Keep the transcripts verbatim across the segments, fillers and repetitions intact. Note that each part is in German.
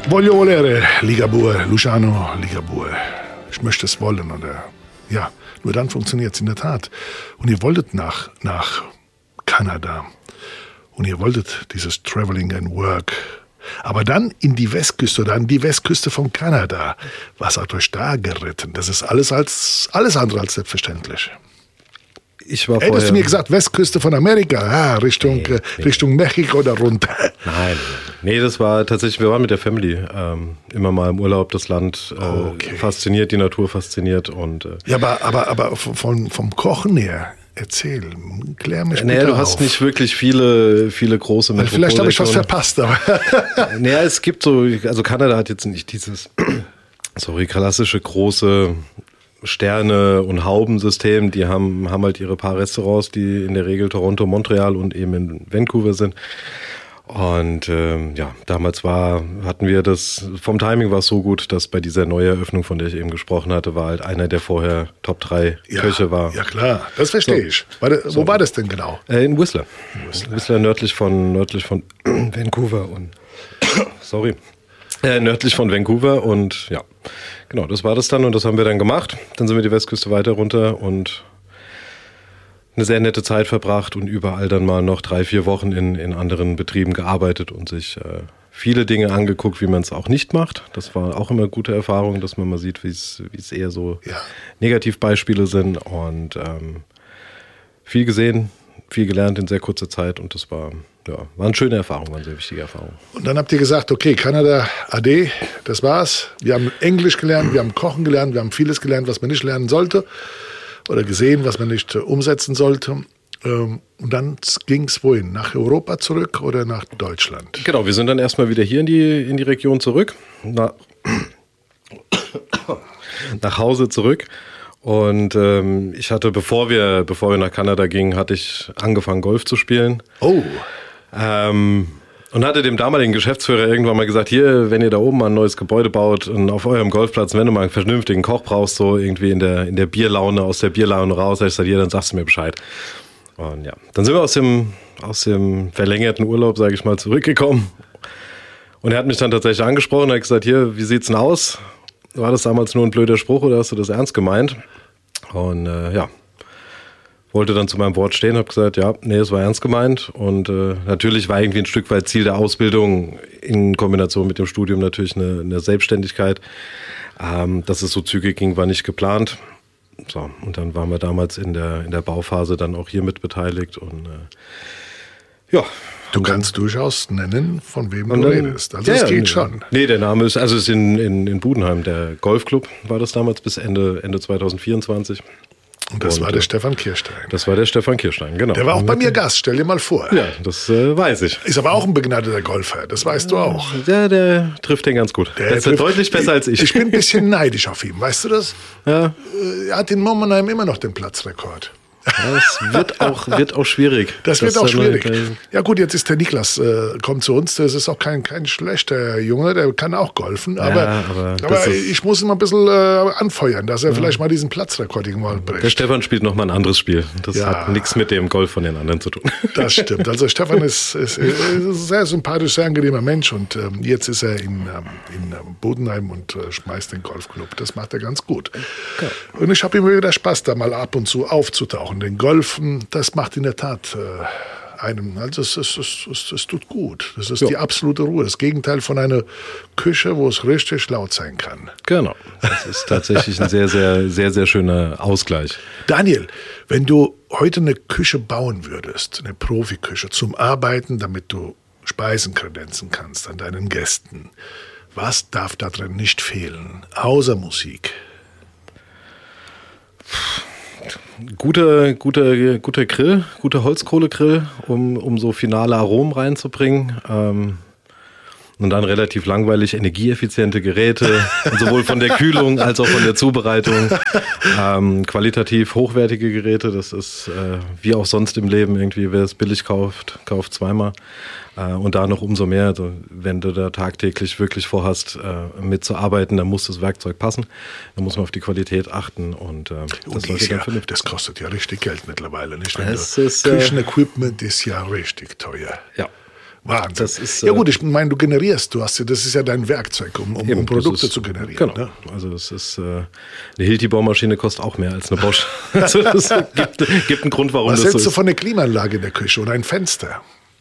Voglio volere, Ligabue, Luciano Ligabue. Ich möchte es wollen, oder? Ja, nur dann funktioniert es in der Tat. Und ihr wolltet nach, nach Kanada. Und ihr wolltet dieses Traveling and Work. Aber dann in die Westküste oder an die Westküste von Kanada. Was hat euch da geritten? Das ist alles, als, alles andere als selbstverständlich. Ich war Hättest du mir gesagt, Westküste von Amerika, ah, Richtung, nee, nee. Richtung Mexiko oder runter. Nein, nee, das war tatsächlich, wir waren mit der Family ähm, immer mal im Urlaub, das Land äh, okay. fasziniert, die Natur fasziniert. Und, äh, ja, aber, aber, aber vom, vom Kochen her, erzähl, klär mich naja, bitte du auf. hast nicht wirklich viele, viele große Metropole. Vielleicht habe ich was verpasst. Aber naja, es gibt so, also Kanada hat jetzt nicht dieses, sorry, klassische große Sterne- und Haubensystem, die haben, haben halt ihre paar Restaurants, die in der Regel Toronto, Montreal und eben in Vancouver sind. Und ähm, ja, damals war, hatten wir das, vom Timing war es so gut, dass bei dieser Neueröffnung, von der ich eben gesprochen hatte, war halt einer, der vorher Top drei ja, Köche war. Ja klar, das verstehe so. ich. War das, wo so. war das denn genau? Äh, in Whistler. Whistler. Whistler nördlich von, nördlich von Vancouver und sorry. Äh, nördlich von Vancouver und ja, genau, das war das dann und das haben wir dann gemacht. Dann sind wir die Westküste weiter runter und eine sehr nette Zeit verbracht und überall dann mal noch drei, vier Wochen in, in anderen Betrieben gearbeitet und sich äh, viele Dinge angeguckt, wie man es auch nicht macht. Das war auch immer eine gute Erfahrung, dass man mal sieht, wie es wie es eher so ja. Negativbeispiele sind und ähm, viel gesehen, viel gelernt in sehr kurzer Zeit und das war... Ja, war eine schöne Erfahrung, war eine sehr wichtige Erfahrung. Und dann habt ihr gesagt, okay, Kanada, Ade, das war's. Wir haben Englisch gelernt, wir haben Kochen gelernt, wir haben vieles gelernt, was man nicht lernen sollte. Oder gesehen, was man nicht äh, umsetzen sollte. Ähm, und dann ging's wohin? Nach Europa zurück oder nach Deutschland? Genau, wir sind dann erstmal wieder hier in die, in die Region zurück. Nach, nach Hause zurück. Und ähm, ich hatte, bevor wir, bevor wir nach Kanada gingen, hatte ich angefangen, Golf zu spielen. Oh. Ähm, und hatte dem damaligen Geschäftsführer irgendwann mal gesagt, hier, wenn ihr da oben mal ein neues Gebäude baut und auf eurem Golfplatz, wenn du mal einen vernünftigen Koch brauchst, so irgendwie in der, in der Bierlaune, aus der Bierlaune raus, ich gesagt, hier, dann sagst du mir Bescheid. Und ja, dann sind wir aus dem, aus dem verlängerten Urlaub, sage ich mal, zurückgekommen. Und er hat mich dann tatsächlich angesprochen und hat gesagt, hier, wie sieht's denn aus? War das damals nur ein blöder Spruch oder hast du das ernst gemeint? Und äh, ja, wollte dann zu meinem Wort stehen, habe gesagt, ja, nee, es war ernst gemeint. Und äh, natürlich war irgendwie ein Stück weit Ziel der Ausbildung in Kombination mit dem Studium natürlich eine, eine Selbstständigkeit. Ähm, dass es so zügig ging, war nicht geplant. So, und dann waren wir damals in der, in der Bauphase dann auch hier mit beteiligt. Und äh, ja. Du kannst durchaus nennen, von wem du dann redest. Also ja, es geht nee, schon. Nee, der Name ist, also es ist in, in, in Budenheim, der Golfclub war das damals bis Ende, Ende zwanzig vierundzwanzig. Und das Und, war der Stefan Kirstein. Das war der Stefan Kirstein, genau. Der war auch bei mir Gast, stell dir mal vor. Ja, das äh, weiß ich. Ist aber auch ein begnadeter Golfer, das weißt du auch. Ja, der trifft den ganz gut. Der, der ist trifft, deutlich besser als ich. Ich bin ein bisschen neidisch auf ihn, weißt du das? Ja. Er hat in Mommenheim immer noch den Platzrekord. Das wird auch, wird auch schwierig. Das wird das auch schwierig. Ja gut, jetzt ist der Niklas, äh, kommt zu uns. Das ist auch kein, kein schlechter Junge, der kann auch golfen. Aber, ja, aber, aber ich muss ihn mal ein bisschen äh, anfeuern, dass er ja. vielleicht mal diesen Platzrekord irgendwann bricht. Der Stefan spielt noch mal ein anderes Spiel. Das ja. hat nichts mit dem Golf von den anderen zu tun. Das stimmt. Also Stefan ist, ist, ist ein sehr sympathisch, sehr angenehmer Mensch. Und ähm, jetzt ist er in, ähm, in ähm, Bodenheim und äh, schmeißt den Golfclub. Das macht er ganz gut. Okay. Und ich habe immer wieder Spaß, da mal ab und zu aufzutauchen. Den Golfen, das macht in der Tat äh, einem, also es, es, es, es, es tut gut. Das ist ja. die absolute Ruhe. Das Gegenteil von einer Küche, wo es richtig laut sein kann. Genau. Das ist tatsächlich ein sehr, sehr, sehr, sehr schöner Ausgleich. Daniel, wenn du heute eine Küche bauen würdest, eine Profiküche zum Arbeiten, damit du Speisen kredenzen kannst an deinen Gästen, was darf da drin nicht fehlen, außer Musik? Guter, guter, guter Grill, guter Holzkohlegrill, um, um so finale Aromen reinzubringen. Ähm, und dann relativ langweilig energieeffiziente Geräte, sowohl von der Kühlung als auch von der Zubereitung. Ähm, qualitativ hochwertige Geräte, das ist äh, wie auch sonst im Leben irgendwie, wer es billig kauft, kauft zweimal. Äh, und da noch umso mehr, also wenn du da tagtäglich wirklich vorhast, äh, mitzuarbeiten, dann muss das Werkzeug passen. Da muss man auf die Qualität achten. Und, äh, und das, ist ja, das kostet ja richtig Geld mittlerweile. Nicht? Es ist, Küchenequipment ist ja richtig teuer. Ja. Wahnsinn. Das ist, ja gut, ich meine, du generierst, du hast ja, das ist ja dein Werkzeug, um, um, eben, um Produkte ist, zu generieren. Genau. Ne? Also es ist, äh, eine Hilti-Bohrmaschine kostet auch mehr als eine Bosch. Also es gibt, gibt einen Grund, warum Was das so ist. hältst du von der Klimaanlage in der Küche oder ein Fenster?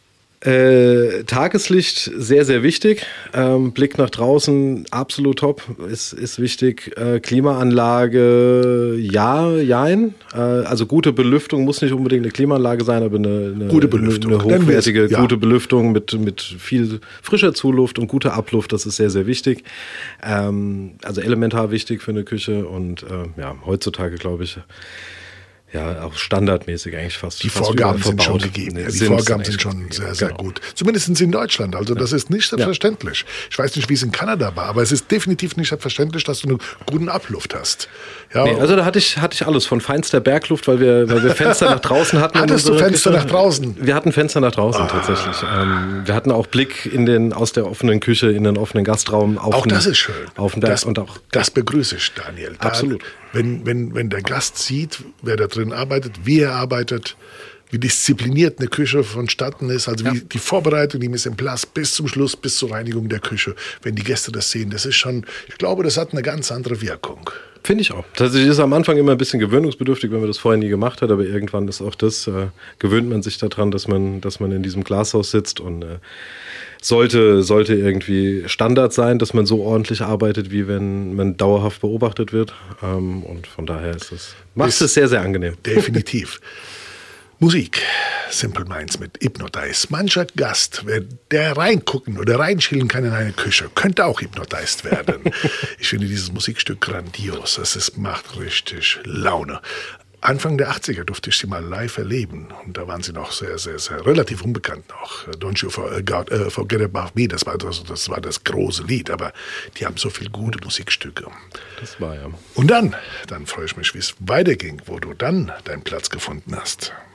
Äh, Tageslicht sehr, sehr wichtig. Ähm, Blick nach draußen absolut top, ist, ist wichtig. Äh, Klimaanlage, ja, jein. Äh, also gute Belüftung muss nicht unbedingt eine Klimaanlage sein, aber eine, eine, gute Belüftung. eine hochwertige, ja. gute Belüftung mit, mit viel frischer Zuluft und guter Abluft, das ist sehr, sehr wichtig. Ähm, also elementar wichtig für eine Küche und äh, ja, heutzutage glaube ich, ja, auch standardmäßig eigentlich fast. Die fast Vorgaben sind verbaut. schon gegeben. Ja, die Sind Vorgaben sind schon gegeben. sehr, sehr Genau. gut. Zumindest in Deutschland. Also das ist nicht selbstverständlich. Ja. Ich weiß nicht, wie es in Kanada war, aber es ist definitiv nicht selbstverständlich, dass du eine gute Abluft hast. Ja. Nee, also da hatte ich, hatte ich alles von feinster Bergluft, weil wir, weil wir Fenster nach draußen hatten. Hattest du Fenster Küche. nach draußen? Wir hatten Fenster nach draußen ah. tatsächlich. Ähm, wir hatten auch Blick in den, aus der offenen Küche in den offenen Gastraum. Auf auch den, das ist schön. Auf den das, und auch, das begrüße ich, Daniel. Da, absolut. Wenn, wenn, wenn der Gast sieht, wer da drin arbeitet, wie er arbeitet, wie diszipliniert eine Küche vonstatten ist, also wie ja. die Vorbereitung, die Mise en place bis zum Schluss, bis zur Reinigung der Küche, wenn die Gäste das sehen, das ist schon, ich glaube, das hat eine ganz andere Wirkung. Finde ich auch. Tatsächlich ist am Anfang immer ein bisschen gewöhnungsbedürftig, wenn man das vorher nie gemacht hat, aber irgendwann ist auch das, äh, gewöhnt man sich daran, dass man, dass man in diesem Glashaus sitzt und äh, sollte, sollte irgendwie Standard sein, dass man so ordentlich arbeitet, wie wenn man dauerhaft beobachtet wird. Ähm, und von daher ist es, macht es sehr, sehr angenehm. Definitiv. Musik, Simple Minds mit Hypnotize. Mancher Gast, der reingucken oder reinschillen kann in eine Küche, könnte auch hypnotized werden. Ich finde dieses Musikstück grandios. Es ist, macht richtig Laune. Anfang der achtziger durfte ich sie mal live erleben. Und da waren sie noch sehr, sehr, sehr relativ unbekannt noch. Don't You Forget About Me, das war das, das war das große Lied. Aber die haben so viele gute Musikstücke. Das war ja. Und dann, dann freue ich mich, wie es weiterging, wo du dann deinen Platz gefunden hast.